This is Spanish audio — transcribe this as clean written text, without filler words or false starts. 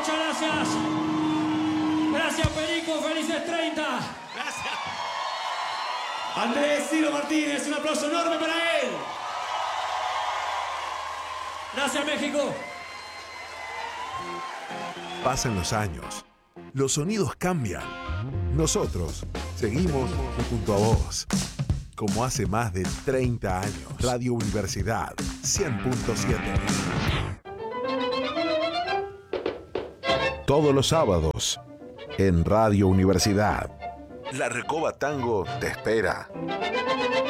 muchas gracias. Gracias, Perico, felices 30. Gracias. Andrés Ciro Martínez, un aplauso enorme para él. Gracias, México. Pasan los años, los sonidos cambian. Nosotros seguimos junto a vos. Como hace más de 30 años. Radio Universidad 100.7. Todos los sábados en Radio Universidad. La Recoba Tango te espera.